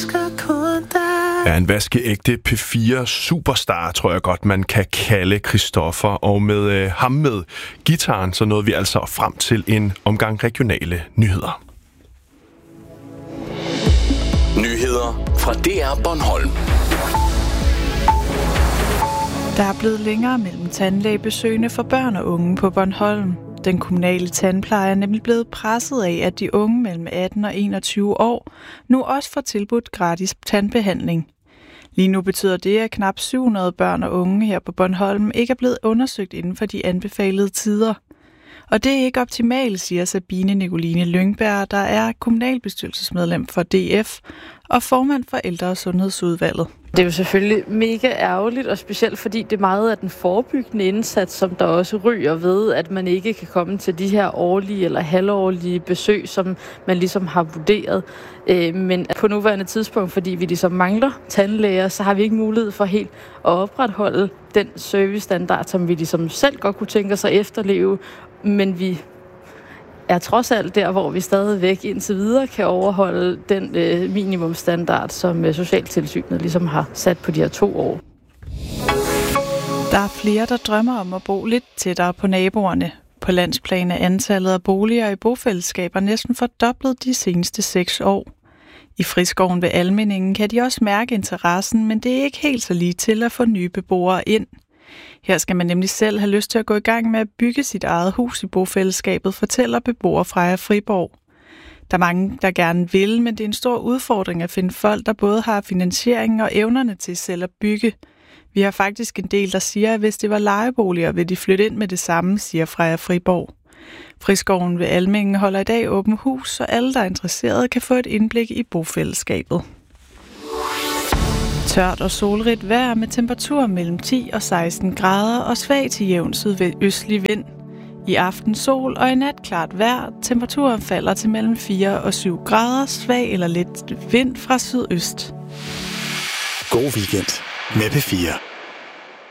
Ja, en vaskeægte P4 superstar, tror jeg godt, man kan kalde Christoffer. Og med ham med gitaren, så nåede vi altså frem til en omgang regionale nyheder. Nyheder fra DR Bornholm. Der er blevet længere mellem tandlægebesøgende for børn og unge på Bornholm. Den kommunale tandpleje er nemlig blevet presset af, at de unge mellem 18 og 21 år nu også får tilbudt gratis tandbehandling. Lige nu betyder det, at knap 700 børn og unge her på Bornholm ikke er blevet undersøgt inden for de anbefalede tider. Og det er ikke optimalt, siger Sabine Nicoline Lyngberg, der er kommunalbestyrelsesmedlem for DF og formand for Ældre- og Sundhedsudvalget. Det er jo selvfølgelig mega ærgerligt, og specielt fordi det er meget af den forebyggende indsats, som der også ryger ved, at man ikke kan komme til de her årlige eller halvårlige besøg, som man ligesom har vurderet. Men på nuværende tidspunkt, fordi vi ligesom mangler tandlæger, så har vi ikke mulighed for helt at opretholde den servicestandard, som vi ligesom selv godt kunne tænke os at efterleve, men vi er trods alt der, hvor vi stadigvæk indtil videre kan overholde den minimumstandard, som Socialtilsynet ligesom har sat på de her 2 år. Der er flere, der drømmer om at bo lidt tættere på naboerne. På landsplan er antallet af boliger i bofællesskaber næsten fordoblet de seneste 6 år. I Friskoven ved Almindingen kan de også mærke interessen, men det er ikke helt så lige til at få nye beboere ind. Her skal man nemlig selv have lyst til at gå i gang med at bygge sit eget hus i bofællesskabet, fortæller beboere fra Friborg. Der er mange, der gerne vil, men det er en stor udfordring at finde folk, der både har finansieringen og evnerne til selv at bygge. Vi har faktisk en del, der siger, at hvis det var lejeboliger, vil de flytte ind med det samme, siger Freja Friborg. Friskoven ved Almindingen holder i dag åbent hus, så alle, der er interesserede, kan få et indblik i bofællesskabet. Tørt og solrigt vejr med temperaturer mellem 10 og 16 grader og svag til jævn sydøstlig vind. I aften sol og i nat klart vejr. Temperaturen falder til mellem 4 og 7 grader, svag eller lidt vind fra sydøst. God weekend med P4.